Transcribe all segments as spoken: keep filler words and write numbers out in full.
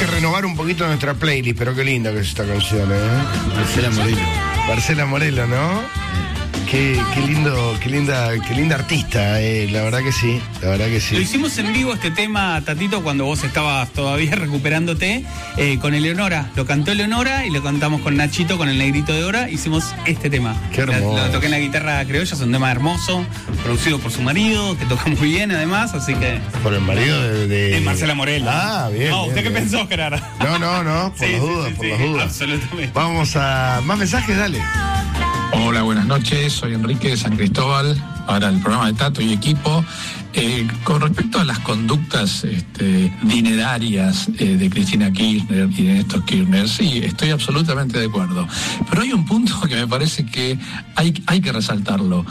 que renovar un poquito nuestra playlist, pero qué linda que es esta canción, ¿eh? Marcela Morelo. Marcela Morelo, ¿no? Qué, qué lindo, qué linda, qué linda artista, eh. La verdad que sí, la verdad que sí. Lo hicimos en vivo este tema, Tatito, cuando vos estabas todavía recuperándote, eh, con Eleonora. Lo cantó Eleonora y lo cantamos con Nachito, con el Negrito de Ora. Hicimos este tema. Qué hermoso. Lo toqué en la guitarra criolla, es un tema hermoso, producido por su marido, que toca muy bien además, así que... Por el marido de... de... de Marcela Morelo. Ah, bien. No, bien, ¿usted bien. qué pensó, Gerardo? No, no, no, por Sí, las sí, dudas, sí, por sí, las dudas. absolutamente. Vamos a... Más mensajes, dale. Hola, buenas noches, soy Enrique de San Cristóbal, para el programa de Tato y equipo. Eh, con respecto a las conductas este, dinerarias eh, de Cristina Kirchner y de Néstor Kirchner, sí, estoy absolutamente de acuerdo. Pero hay un punto que me parece que hay, hay que resaltarlo.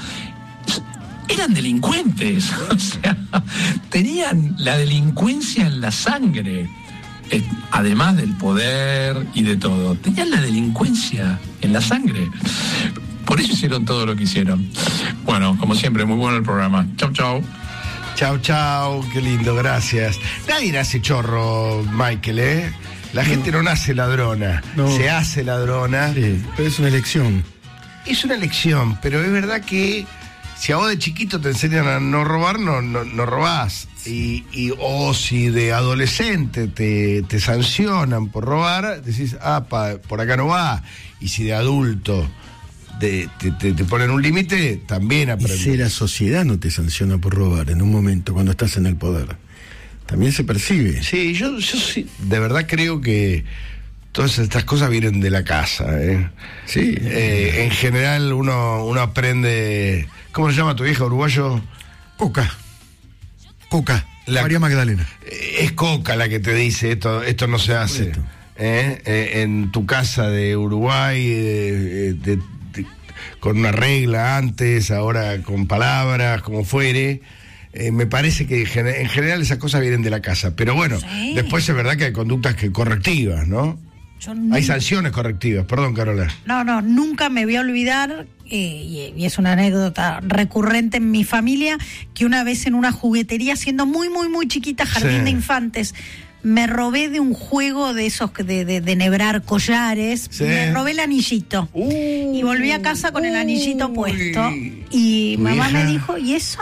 Eran delincuentes, o sea, tenían la delincuencia en la sangre. Eh, además del poder y de todo, tenían la delincuencia en la sangre. Por eso hicieron todo lo que hicieron. Bueno, como siempre, muy bueno el programa. Chau, chau. Chau, chau, qué lindo, gracias. Nadie nace chorro, Michael, ¿eh? La no. gente no nace ladrona, no. se hace ladrona. Sí, pero es una elección. Es una elección, pero es verdad que si a vos de chiquito te enseñan a no robar, no, no, no robás. Y, y, o si de adolescente te, te sancionan por robar, decís, ah, pa, por acá no va. Y si de adulto te, te, te, te ponen un límite, también aprendes. Y si la sociedad no te sanciona por robar en un momento, cuando estás en el poder, también se percibe. Sí, yo, yo sí, de verdad creo que todas estas cosas vienen de la casa, ¿eh? Sí. Eh, en general uno, uno aprende... ¿Cómo se llama tu vieja, uruguayo? Coca. Coca, la, María Magdalena. Es Coca la que te dice esto, esto no se hace. ¿Eh? Eh, en tu casa de Uruguay, eh, de, de, con una regla antes, ahora con palabras, como fuere. Eh, me parece que en general esas cosas vienen de la casa. Pero bueno, sí. Después es verdad que hay conductas que correctivas, ¿no? Yo nunca... Hay sanciones correctivas, perdón, Carola. No, no, nunca me voy a olvidar, eh, y es una anécdota recurrente en mi familia, que una vez en una juguetería, siendo muy, muy, muy chiquita, jardín sí. de infantes, me robé de un juego de esos de, de, de nebrar collares, sí. me robé el anillito. Uh, y volví a casa con el anillito uy, puesto. Y mamá vieja. me dijo, ¿y eso?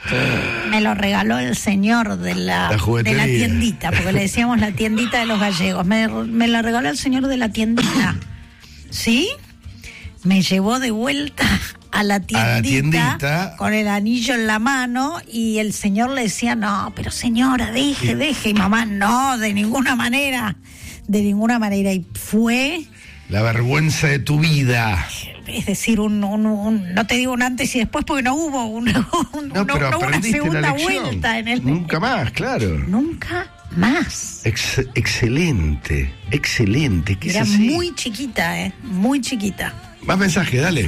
Me lo regaló el señor de la, la de la tiendita, porque le decíamos la tiendita de los gallegos. Me, me la regaló el señor de la tiendita. ¿Sí? Me llevó de vuelta a la, tiendita, a la tiendita con el anillo en la mano, y el señor le decía, no, pero señora, deje, sí. deje. Y mamá, no, de ninguna manera, de ninguna manera. Y fue... la vergüenza de tu vida. Es decir, un, un, un, no te digo un antes y después, porque no hubo una, un, no, pero no, no una segunda la vuelta en el... Nunca más, claro. Nunca más. Ex, excelente, excelente. ¿Qué Era es así? Muy chiquita, ¿eh? Muy chiquita. Más mensajes, dale.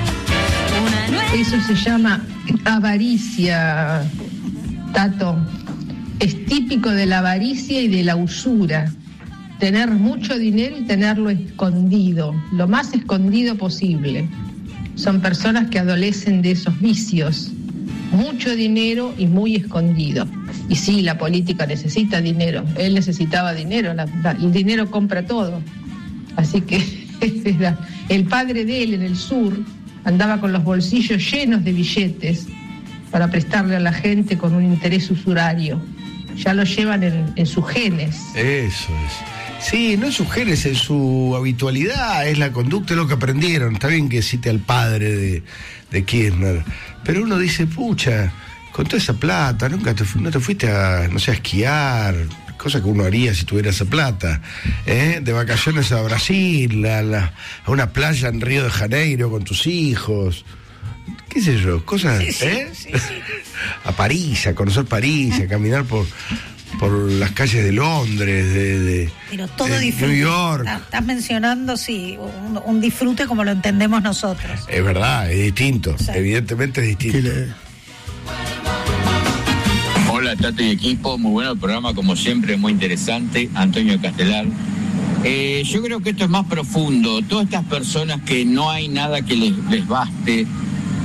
Eso se llama avaricia, Tato. Es típico de la avaricia y de la usura. Tener mucho dinero y tenerlo escondido, lo más escondido posible. Son personas que adolecen de esos vicios. Mucho dinero y muy escondido. Y sí, la política necesita dinero. Él necesitaba dinero. La, la, el dinero compra todo. Así que el padre de él en el sur andaba con los bolsillos llenos de billetes para prestarle a la gente con un interés usurario. Ya lo llevan en, en sus genes. Eso es. Sí, no en sus genes, en su habitualidad, es la conducta, es lo que aprendieron. Está bien que cite al padre de, de Kirchner, pero uno dice, pucha, con toda esa plata, nunca te, no te fuiste a, no sé, a esquiar, cosa que uno haría si tuviera esa plata, ¿eh? De vacaciones a Brasil, a, la, a una playa en Río de Janeiro con tus hijos, qué sé yo, cosas, sí, sí, ¿eh? Sí, sí. A París, a conocer París, a caminar por... por las calles de Londres, de, de, Pero todo de disfrute. New York. Estás mencionando, sí, un, un disfrute como lo entendemos nosotros. Es verdad, es distinto, sí. Evidentemente es distinto. Hola, Tato y equipo, muy bueno el programa, como siempre, muy interesante. Antonio Castelar. Eh, yo creo que esto es más profundo. Todas estas personas que no hay nada que les, les baste,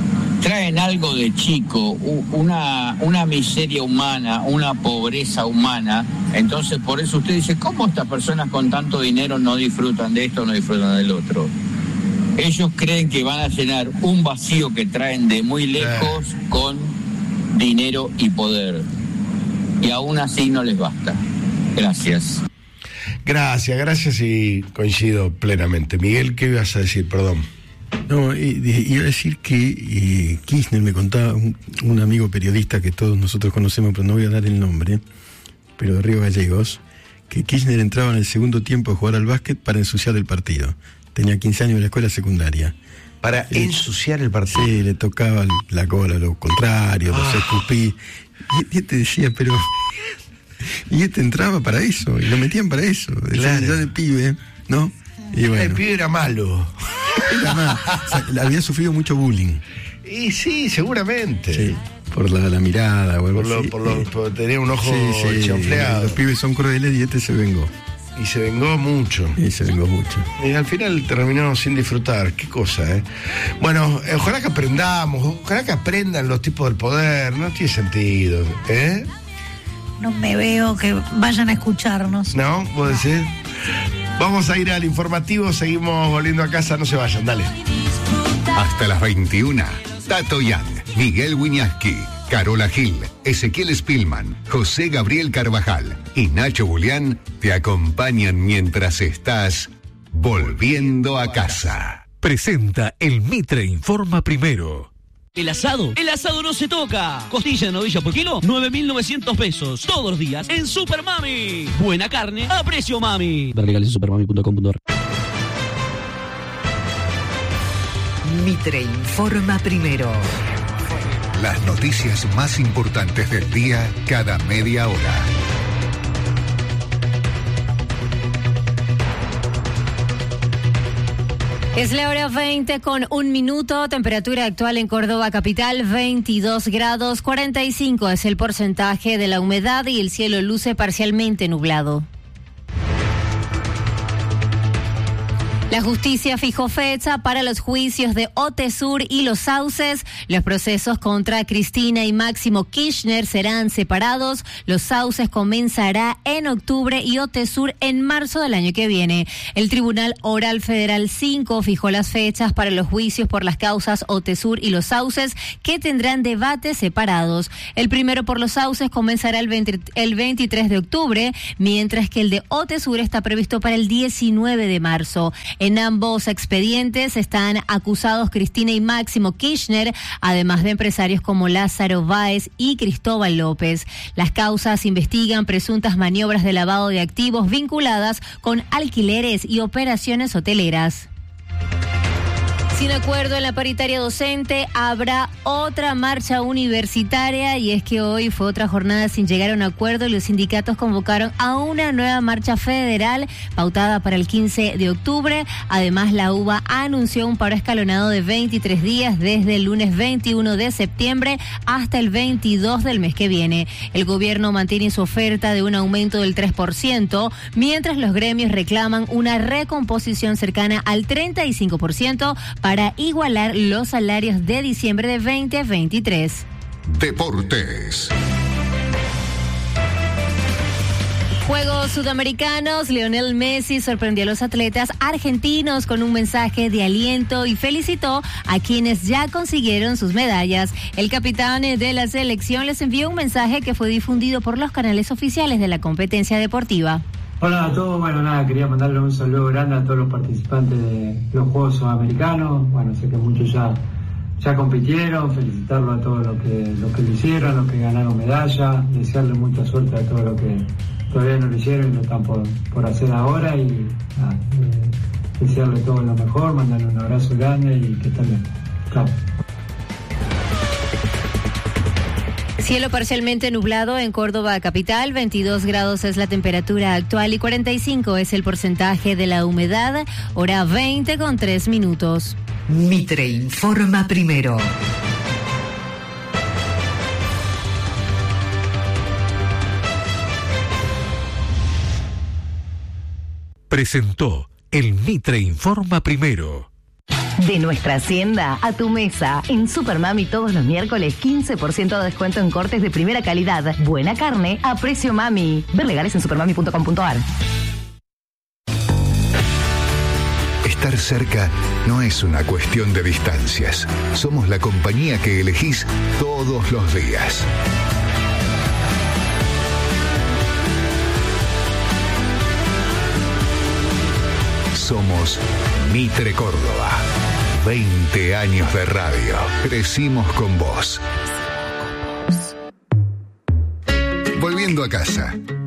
traen algo de chico, una, una miseria humana, una pobreza humana. Entonces por eso usted dice, ¿cómo estas personas con tanto dinero no disfrutan de esto, no disfrutan del otro? Ellos creen que van a llenar un vacío que traen de muy lejos con dinero y poder. Y aún así no les basta. Gracias. Gracias, gracias y coincido plenamente. Miguel, ¿qué ibas a decir? Perdón. No, eh, iba a decir que eh, Kirchner me contaba, un, un amigo periodista que todos nosotros conocemos, pero no voy a dar el nombre, pero de Río Gallegos, que Kirchner entraba en el segundo tiempo a jugar al básquet para ensuciar el partido. Tenía quince años en la escuela secundaria. Para le, ensuciar el partido. Sí, le tocaba la cola a los contrarios, los ah. escupí. Y, y este decía, pero... Y este entraba para eso, y lo metían para eso. Claro. Ya de pibe, ¿no? Y bueno, el pibe era malo. Era malo. O sea, había sufrido mucho bullying. Y sí, seguramente. Sí, por la, la mirada o algo por lo, así. Por lo, por, tenía un ojo sí, sí, chanfleado. Los pibes son crueles y este se vengó. Y se vengó mucho. Y se vengó mucho. Y al final terminó sin disfrutar. Qué cosa, ¿eh? Bueno, ojalá que aprendamos, ojalá que aprendan los tipos del poder. No tiene sentido, ¿eh? No me veo que vayan a escucharnos. ¿No? ¿Puedo decir? Vamos a ir al informativo, seguimos volviendo a casa, no se vayan, dale. Hasta las veintiuna, Tato Yang, Miguel Wiñaski, Carola Gil, Ezequiel Spillman, José Gabriel Carvajal y Nacho Julián te acompañan mientras estás volviendo a casa. Presenta el Mitre Informa Primero. El asado, el asado no se toca. Costilla de novilla por kilo, nueve mil novecientos pesos. Todos los días en Super Mami. Buena carne a precio mami. Ver legales en supermami punto com punto a r. Mitre Informa Primero. Las noticias más importantes del día cada media hora. Es la hora veinte con un minuto, temperatura actual en Córdoba capital veintidós grados, cuarenta y cinco es el porcentaje de la humedad y el cielo luce parcialmente nublado. La justicia fijó fecha para los juicios de Otesur y Los Sauces. Los procesos contra Cristina y Máximo Kirchner serán separados. Los Sauces comenzará en octubre y Otesur en marzo del año que viene. El Tribunal Oral Federal cinco fijó las fechas para los juicios por las causas Otesur y Los Sauces, que tendrán debates separados. El primero por Los Sauces comenzará el, veinte, el veintitrés de octubre, mientras que el de Otesur está previsto para el diecinueve de marzo. En ambos expedientes están acusados Cristina y Máximo Kirchner, además de empresarios como Lázaro Báez y Cristóbal López. Las causas investigan presuntas maniobras de lavado de activos vinculadas con alquileres y operaciones hoteleras. Sin acuerdo en la paritaria docente, habrá otra marcha universitaria, y es que hoy fue otra jornada sin llegar a un acuerdo y los sindicatos convocaron a una nueva marcha federal pautada para el quince de octubre. Además, la U B A anunció un paro escalonado de veintitrés días desde el lunes veintiuno de septiembre hasta el veintidós del mes que viene. El gobierno mantiene su oferta de un aumento del tres por ciento, mientras los gremios reclaman una recomposición cercana al treinta y cinco por ciento para igualar los salarios de diciembre de veinte veintitrés. Deportes. Juegos Sudamericanos, Lionel Messi sorprendió a los atletas argentinos con un mensaje de aliento y felicitó a quienes ya consiguieron sus medallas. El capitán de la selección les envió un mensaje que fue difundido por los canales oficiales de la competencia deportiva. Hola a todos, bueno nada, quería mandarle un saludo grande a todos los participantes de los Juegos Sudamericanos. Bueno, sé que muchos ya, ya compitieron, felicitarlos a todos los que, los que lo hicieron, los que ganaron medalla, desearles mucha suerte a todos los que todavía no lo hicieron y lo están por, por hacer ahora, y nada, eh, desearles todo lo mejor, mandarle un abrazo grande y que estén bien. Chao. Cielo parcialmente nublado en Córdoba capital, veintidós grados es la temperatura actual y cuarenta y cinco es el porcentaje de la humedad, hora veinte con tres minutos. Mitre Informa Primero. Presentó el Mitre Informa Primero. De nuestra hacienda a tu mesa. En Supermami todos los miércoles quince por ciento de descuento en cortes de primera calidad. Buena carne a precio mami. Ver legales en supermami punto com punto a r. Estar cerca no es una cuestión de distancias. Somos la compañía que elegís todos los días. Somos Mitre Córdoba. veinte años de radio. Crecimos con vos. Volviendo a casa.